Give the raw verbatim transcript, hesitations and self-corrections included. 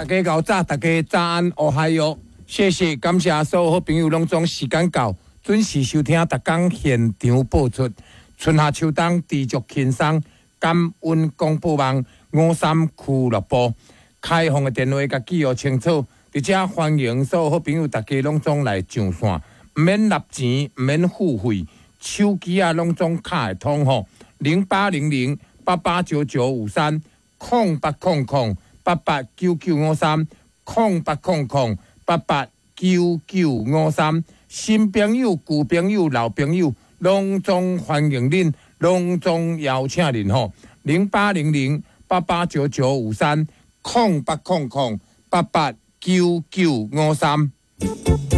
大家早早，大家早安，哦嗨哟！谢谢，感谢所有好朋友拢总时间到，准时收听逐天现场播出。春夏秋冬持续轻松，感恩广播网五三俱乐部开放的电话甲记号清楚，而且欢迎所有好朋友大家拢总来上线，毋免纳钱，毋免付费，手机啊拢总卡会通吼。零八零零八八九九五三空八空空。八八九九五三空八空空八八九九五三，新朋友、旧朋友、老朋友，隆重欢迎恁，隆重邀请恁吼。零八零零八八九九五三空八空空八八九九五三。